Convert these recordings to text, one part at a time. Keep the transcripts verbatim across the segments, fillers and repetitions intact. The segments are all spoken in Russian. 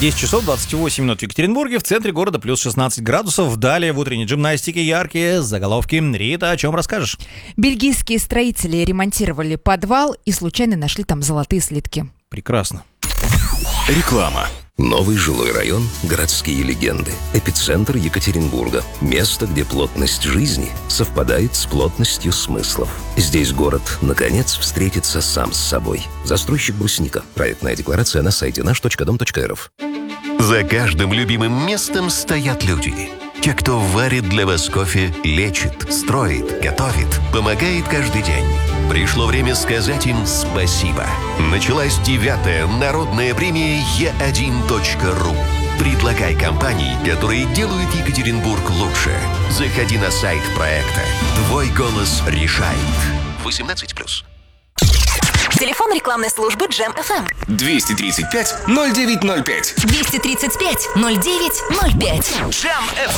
десять часов двадцать восемь минут в Екатеринбурге, в центре города плюс шестнадцать градусов. Далее в утренней гимнастике яркие заголовки. Рита, о чем расскажешь? Бельгийские строители ремонтировали подвал и случайно нашли там золотые слитки. Прекрасно. Реклама. Новый жилой район, городские легенды, эпицентр Екатеринбурга. Место, где плотность жизни совпадает с плотностью смыслов. Здесь город, наконец, встретится сам с собой. Застройщик «Брусника». Проектная декларация на сайте наш точка дом точка эр эф. За каждым любимым местом стоят люди. Те, кто варит для вас кофе, лечит, строит, готовит, помогает каждый день. Пришло время сказать им спасибо. Началась девятая народная премия е один точка ру. Предлагай компании, которые делают Екатеринбург лучше. Заходи на сайт проекта. Твой голос решает. восемнадцать плюс. Телефон рекламной службы Джем эф эм. двести тридцать пять ноль девять ноль пять. двести тридцать пять ноль девять ноль пять. Джем эф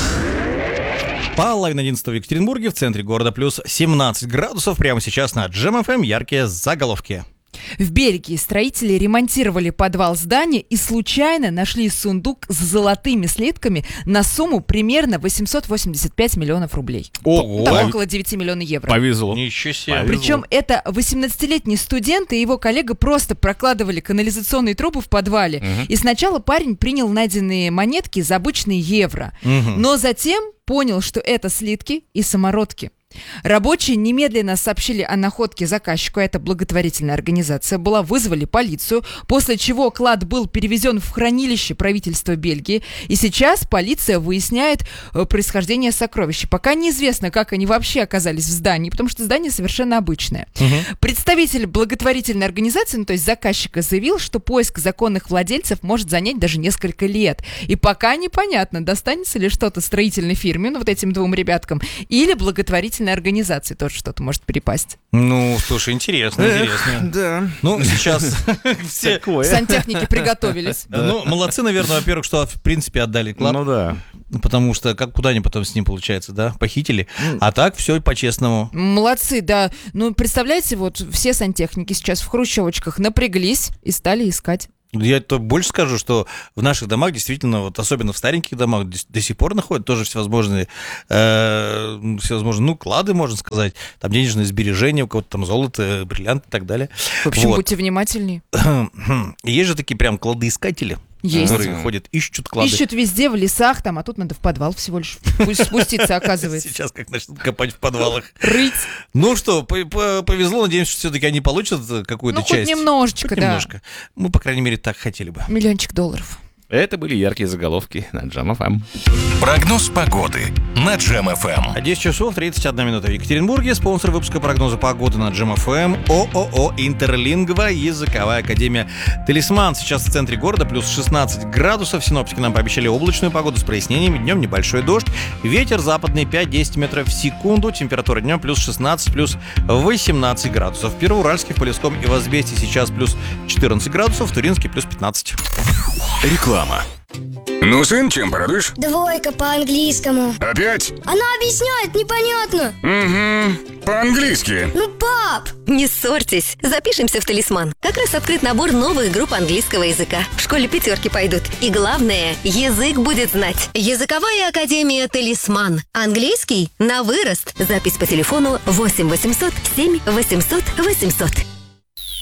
эм. Половина одиннадцатого в Екатеринбурге, в центре города плюс семнадцать градусов. Прямо сейчас на Джем эф эм яркие заголовки. В Бельгии строители ремонтировали подвал здания и случайно нашли сундук с золотыми слитками на сумму примерно восемьсот восемьдесят пять миллионов рублей. Ого! Там около девять миллионов евро. Повезло. Ничего себе. Причем это восемнадцатилетний студент и его коллега просто прокладывали канализационные трубы в подвале. Угу. И сначала парень принял найденные монетки за обычные евро. Угу. Но затем понял, что это слитки и самородки. Рабочие немедленно сообщили о находке заказчику, это благотворительная организация была, вызвали полицию, после чего клад был перевезен в хранилище правительства Бельгии, и сейчас полиция выясняет э, происхождение сокровища. Пока неизвестно, как они вообще оказались в здании, потому что здание совершенно обычное. Угу. Представитель благотворительной организации, ну, то есть заказчика, заявил, что поиск законных владельцев может занять даже несколько лет. И пока непонятно, достанется ли что-то строительной фирме, ну, вот этим двум ребяткам, или благотворительной организации тоже что-то может перепасть. Ну, слушай, интересно, интересно. Да. Ну, сейчас все... Сантехники приготовились. Ну, молодцы, наверное, во-первых, что в принципе отдали клад. Ну да. Потому что как куда они потом с ним, получается, да, похитили. А так все по-честному. Молодцы, да. Ну, представляете, вот все сантехники сейчас в хрущевочках напряглись и стали искать. Я то больше скажу, что в наших домах действительно, вот особенно в стареньких домах, до, до сих пор находят тоже всевозможные, э, всевозможные, ну, клады, можно сказать, там денежные сбережения, у кого-то там золото, бриллианты и так далее. В общем, вот. будьте внимательнее. Есть же такие прям кладоискатели, Есть. которые ходят, ищут клады. Ищут везде, в лесах, там, а тут надо в подвал всего лишь спуститься, оказывается. Сейчас как начнут копать в подвалах. Рыть. Ну что, повезло, надеемся, что все-таки они получат какую-то Ну, хоть часть. немножечко, Хоть да. немножко. Мы, по крайней мере, так хотели бы. Миллиончик долларов. Это были яркие заголовки на Джем эф эм. Прогноз погоды на Джем эф эм. десять часов тридцать одна минута в Екатеринбурге. Спонсор выпуска прогноза погоды на Джем эф эм ООО «Интерлингва», языковая академия «Талисман». Сейчас в центре города плюс шестнадцать градусов. Синоптики нам пообещали облачную погоду с прояснениями. Днем небольшой дождь. Ветер западный пять-десять метров в секунду. Температура днем плюс шестнадцать, плюс восемнадцать градусов. В Первоуральске, в Полесском и в Азбесте сейчас плюс четырнадцать градусов. В Туринске плюс пятнадцать. Реклама. Ну, сын, чем порадуешь? Двойка по английскому. Опять? Она объясняет непонятно. Угу, по-английски. Ну, пап! Не ссорьтесь, запишемся в «Талисман». Как раз открыт набор новых групп английского языка. В школе пятерки пойдут. И главное, язык будет знать. Языковая академия «Талисман». Английский на вырост. Запись по телефону восемь восемьсот семь восемьсот восемьсот.